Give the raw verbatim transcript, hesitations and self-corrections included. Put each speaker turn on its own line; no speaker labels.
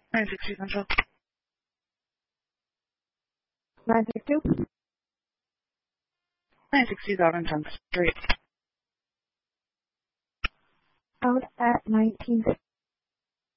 nine six two Central.
nine six two?
nine six two Southern tenth Street.
Out at nineteen